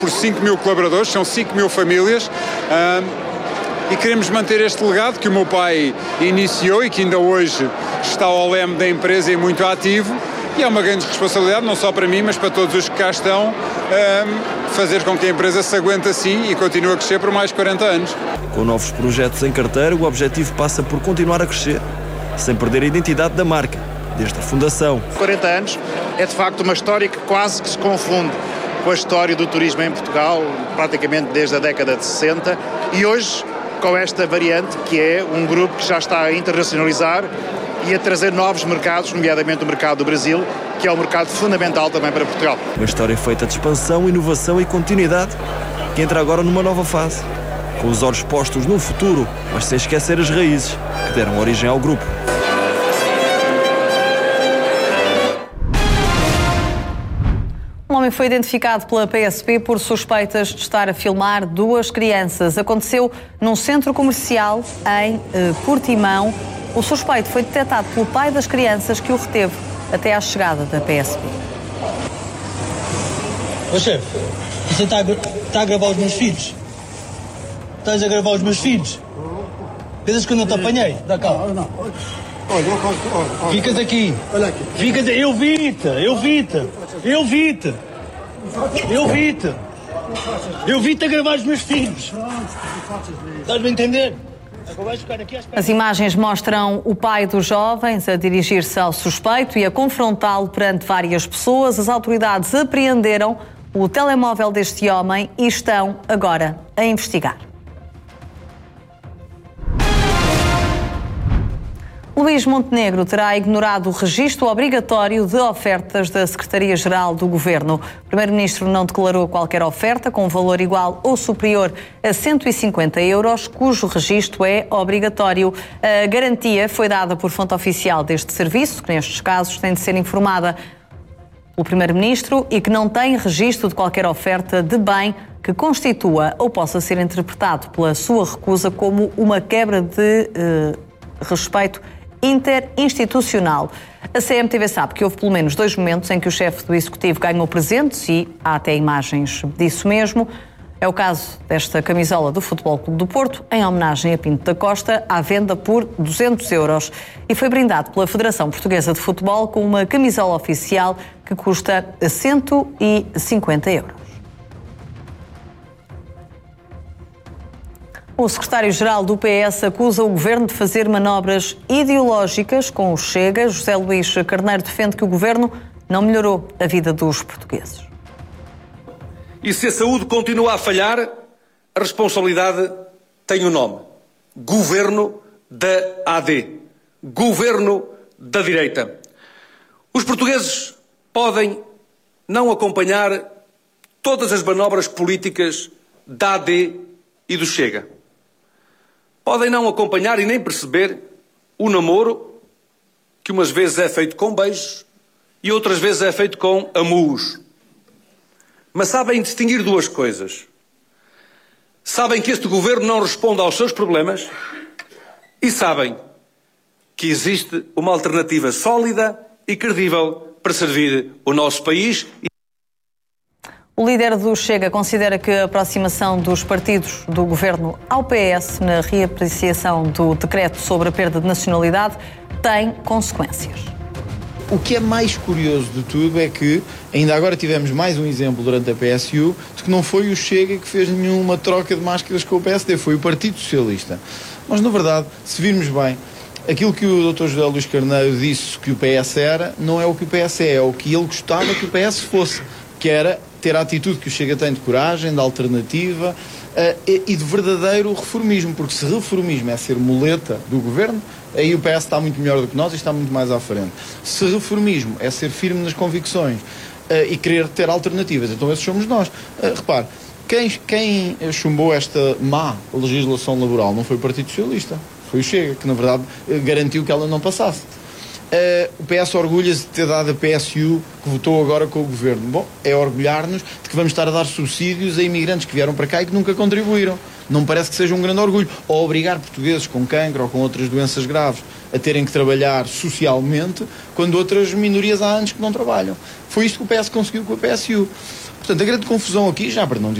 Por 5 mil colaboradores, são 5 mil famílias, e queremos manter este legado que o meu pai iniciou e que ainda hoje está ao leme da empresa e muito ativo, e é uma grande responsabilidade, não só para mim, mas para todos os que cá estão, fazer com que a empresa se aguente assim e continue a crescer por mais de 40 anos. Com novos projetos em carteira, o objetivo passa por continuar a crescer, sem perder a identidade da marca, desde a fundação. 40 anos é de facto uma história que quase que se confunde com a história do turismo em Portugal, praticamente desde a década de 60, e hoje com esta variante que é um grupo que já está a internacionalizar e a trazer novos mercados, nomeadamente o mercado do Brasil, que é um mercado fundamental também para Portugal. Uma história feita de expansão, inovação e continuidade, que entra agora numa nova fase, com os olhos postos no futuro, mas sem esquecer as raízes que deram origem ao grupo. Um homem foi identificado pela PSP por suspeitas de estar a filmar 2 crianças. Aconteceu num centro comercial em Portimão. O suspeito foi detectado pelo pai das crianças, que o reteve até à chegada da PSP. Ô chefe, você está a gravar os meus filhos? Estás a gravar os meus filhos? Pensas que eu não te apanhei? Dá cá. Não. Olha. Ficas aqui. Olha aqui. Ficas... Eu vi-te a gravar os meus filhos. Estás-me a entender? As imagens mostram o pai dos jovens a dirigir-se ao suspeito e a confrontá-lo perante várias pessoas. As autoridades apreenderam o telemóvel deste homem e estão agora a investigar. Luís Montenegro terá ignorado o registro obrigatório de ofertas da Secretaria-Geral do Governo. O Primeiro-Ministro não declarou qualquer oferta com valor igual ou superior a 150 euros, cujo registro é obrigatório. A garantia foi dada por fonte oficial deste serviço, que nestes casos tem de ser informada pelo Primeiro-Ministro e que não tem registro de qualquer oferta de bem que constitua ou possa ser interpretado pela sua recusa como uma quebra de respeito interinstitucional. A CMTV sabe que houve pelo menos 2 momentos em que o chefe do Executivo ganhou presentes e há até imagens disso mesmo. É o caso desta camisola do Futebol Clube do Porto, em homenagem a Pinto da Costa, à venda por 200 euros. E foi brindado pela Federação Portuguesa de Futebol com uma camisola oficial que custa 150 euros. O secretário-geral do PS acusa o governo de fazer manobras ideológicas com o Chega. José Luís Carneiro defende que o governo não melhorou a vida dos portugueses. E se a saúde continua a falhar, a responsabilidade tem um nome: Governo da AD, Governo da direita. Os portugueses podem não acompanhar todas as manobras políticas da AD e do Chega. Podem não acompanhar e nem perceber o namoro que umas vezes é feito com beijos e outras vezes é feito com amurros. Mas sabem distinguir 2 coisas. Sabem que este governo não responde aos seus problemas e sabem que existe uma alternativa sólida e credível para servir o nosso país. O líder do Chega considera que a aproximação dos partidos do governo ao PS na reapreciação do decreto sobre a perda de nacionalidade tem consequências. O que é mais curioso de tudo é que ainda agora tivemos mais um exemplo durante a PSU de que não foi o Chega que fez nenhuma troca de máscaras com o PSD, foi o Partido Socialista. Mas, na verdade, se virmos bem, aquilo que o Dr. José Luís Carneiro disse que o PS era, não é o que o PS é o que ele gostava que o PS fosse, que era ter a atitude que o Chega tem de coragem, de alternativa e de verdadeiro reformismo, porque se reformismo é ser muleta do governo, aí o PS está muito melhor do que nós e está muito mais à frente. Se reformismo é ser firme nas convicções e querer ter alternativas, então esses somos nós. Repare, quem chumbou esta má legislação laboral não foi o Partido Socialista, foi o Chega, que na verdade garantiu que ela não passasse. O PS orgulha-se de ter dado a PSU que votou agora com o governo. Bom, é orgulhar-nos de que vamos estar a dar subsídios a imigrantes que vieram para cá e que nunca contribuíram. Não parece que seja um grande orgulho. Ou obrigar portugueses com cancro ou com outras doenças graves a terem que trabalhar socialmente, quando outras minorias há anos que não trabalham. Foi isto que o PS conseguiu com a PSU. Portanto, a grande confusão aqui, já para não